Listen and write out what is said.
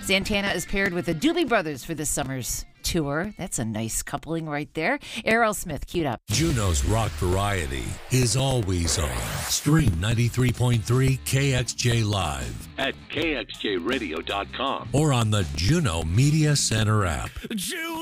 Santana is paired with the Doobie Brothers for this summer's tour. That's a nice coupling right there. Errol Smith, queued up. Juno's rock variety is always on. Stream 93.3 KXJ Live at kxjradio.com or on the Juno Media Center app.